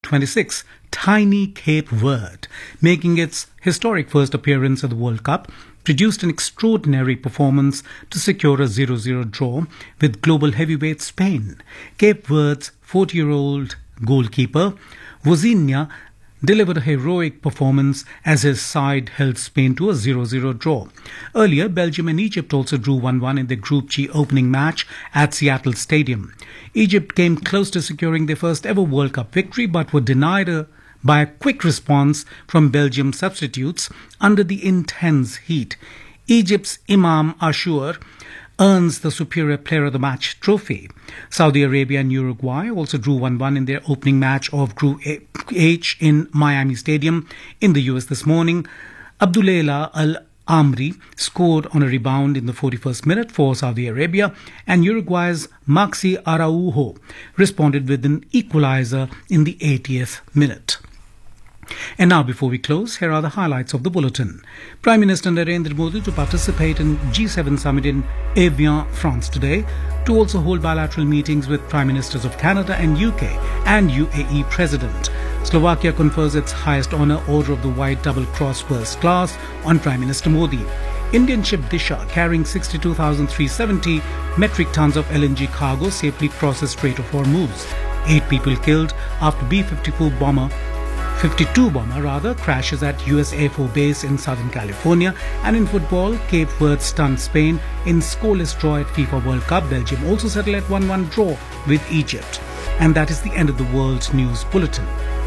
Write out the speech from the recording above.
26, tiny Cape Verde, making its historic first appearance at the World Cup, produced an extraordinary performance to secure a 0-0 draw with global heavyweight Spain. Cape Verde's 40-year-old goalkeeper, Vozinha, delivered a heroic performance as his side held Spain to a 0-0 draw. Earlier, Belgium and Egypt also drew 1-1 in the Group G opening match at Seattle Stadium. Egypt came close to securing their first ever World Cup victory but were denied by a quick response from Belgium substitutes under the intense heat. Egypt's Imam Ashur earns the Superior Player of the Match trophy. Saudi Arabia and Uruguay also drew 1-1 in their opening match of Group H in Miami Stadium in the US this morning. Abdullah Al-Amri scored on a rebound in the 41st minute for Saudi Arabia, and Uruguay's Maxi Araujo responded with an equalizer in the 80th minute. And now, before we close, here are the highlights of the bulletin. Prime Minister Narendra Modi to participate in G7 summit in Evian, France today, to also hold bilateral meetings with Prime Ministers of Canada and UK and UAE President. Slovakia confers its highest honour, Order of the White Double Cross First Class, on Prime Minister Modi. Indian ship Disha, carrying 62,370 metric tons of LNG cargo, safely crosses Strait of Hormuz. 8 people killed after B-52 bomber crashes at US Air Force Base in Southern California. And in football, Cape Verde stunned Spain in scoreless draw at FIFA World Cup. Belgium also settled at 1-1 draw with Egypt. And that is the end of the World News Bulletin.